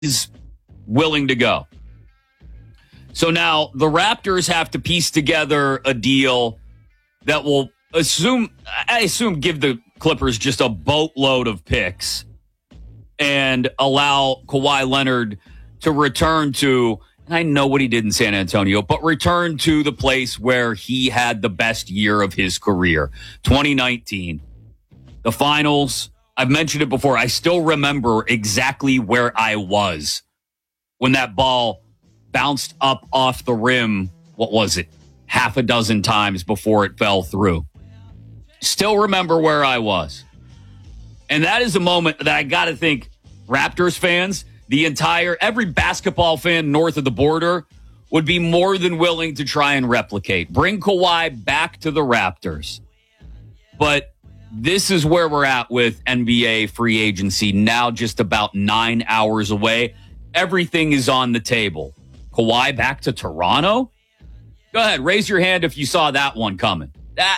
is willing to go. So now the Raptors have to piece together a deal that will give the Clippers just a boatload of picks and allow Kawhi Leonard to return to, and I know what he did in San Antonio, but return to the place where he had the best year of his career, 2019. The finals, I've mentioned it before, I still remember exactly where I was when that ball bounced up off the rim, what was it, half a dozen times before it fell through. Still remember where I was. And that is a moment that I got to think Raptors fans, every basketball fan north of the border would be more than willing to try and replicate. Bring Kawhi back to the Raptors. But this is where we're at with NBA free agency, now just about 9 hours away. Everything is on the table. Kawhi back to Toronto? Go ahead, raise your hand if you saw that one coming.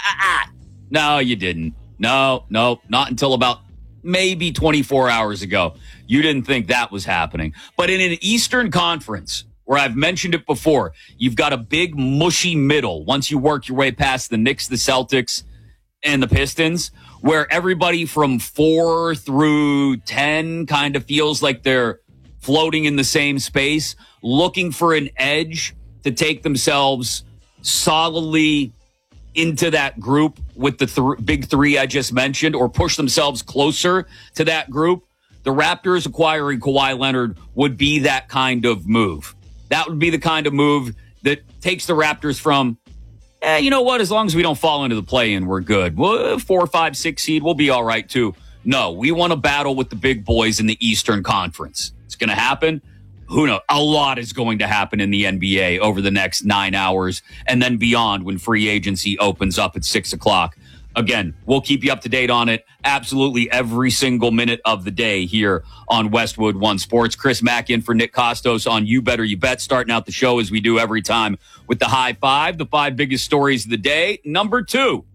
No, you didn't. No, not until about maybe 24 hours ago. You didn't think that was happening. But in an Eastern Conference, where I've mentioned it before, you've got a big mushy middle once you work your way past the Knicks, the Celtics, and the Pistons, where everybody from 4 through 10 kind of feels like they're floating in the same space, looking for an edge to take themselves solidly into that group with the big three I just mentioned, or push themselves closer to that group. The Raptors acquiring Kawhi Leonard would be that kind of move. That would be the kind of move that takes the Raptors from, you know what, as long as we don't fall into the play-in, we're good. 4, 5, 6 seed, we'll be all right too. No, we want to battle with the big boys in the Eastern Conference. It's going to happen. Who knows? A lot is going to happen in the NBA over the next 9 hours and then beyond when free agency opens up at 6 o'clock. Again, we'll keep you up to date on it absolutely every single minute of the day here on Westwood One Sports. Chris Mack in for Nick Kostos on You Better You Bet, starting out the show as we do every time with the high five, the 5 biggest stories of the day. Number 2.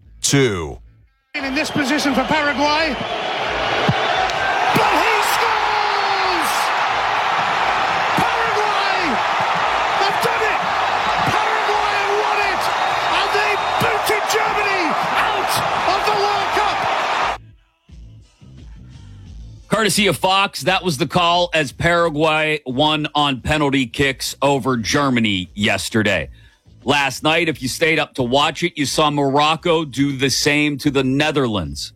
In this position for Paraguay. But he scores! Paraguay have done it! Paraguay have won it! And they booted Germany out of the World Cup! Courtesy of Fox, that was the call as Paraguay won on penalty kicks over Germany yesterday. Last night, if you stayed up to watch it, you saw Morocco do the same to the Netherlands.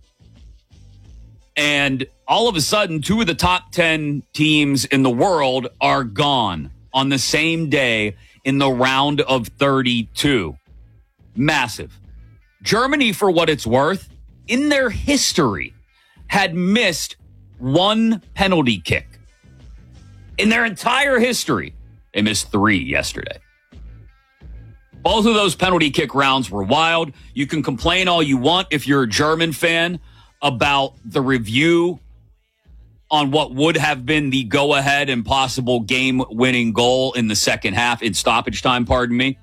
And all of a sudden, 2 of the top 10 teams in the world are gone on the same day in the round of 32. Massive. Germany, for what it's worth, in their history, had missed 1 penalty kick. In their entire history, they missed 3 yesterday. Both of those penalty kick rounds were wild. You can complain all you want if you're a German fan about the review on what would have been the go-ahead and possible game-winning goal in the second half, in stoppage time, pardon me.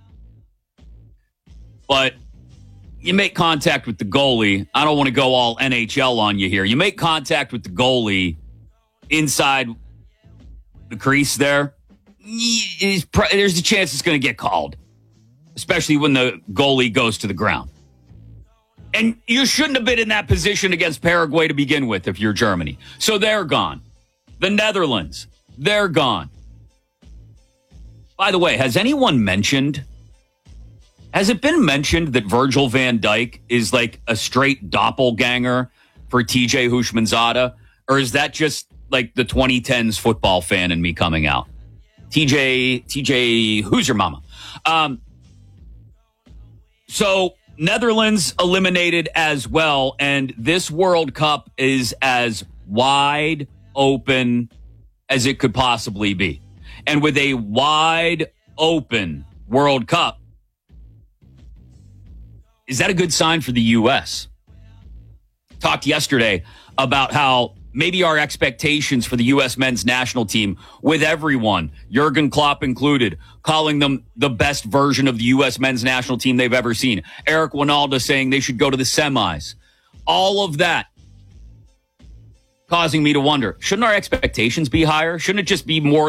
But you make contact with the goalie. I don't want to go all NHL on you here. You make contact with the goalie inside the crease there, there's a chance it's going to get called, especially when the goalie goes to the ground. And you shouldn't have been in that position against Paraguay to begin with if you're Germany. So they're gone. The Netherlands, they're gone. By the way, has it been mentioned that Virgil van Dijk is like a straight doppelganger for TJ Houshmandzadeh? Or is that just like the 2010s football fan in me coming out? TJ, who's your mama? So Netherlands eliminated as well, and this World Cup is as wide open as it could possibly be. And with a wide open World Cup, is that a good sign for the U.S.? Talked yesterday about how maybe our expectations for the U.S. men's national team, with everyone, Jurgen Klopp included, calling them the best version of the U.S. men's national team they've ever seen. Eric Winalda saying they should go to the semis. All of that causing me to wonder, shouldn't our expectations be higher? Shouldn't it just be more